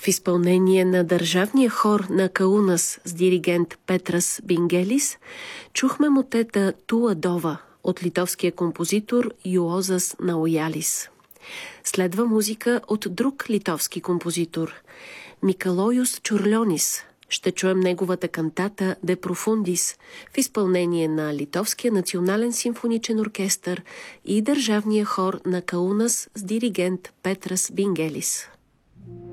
В изпълнение на държавния хор на Каунас с диригент Петрас Бингелис чухме мотета Туадова от литовския композитор Юозас Наоялис. Следва музика от друг литовски композитор Микалойус Чурльонис. Ще чуем неговата кантата «Де профундис» в изпълнение на Литовския национален симфоничен оркестър и държавния хор на Каунас с диригент Петрас Бингелис.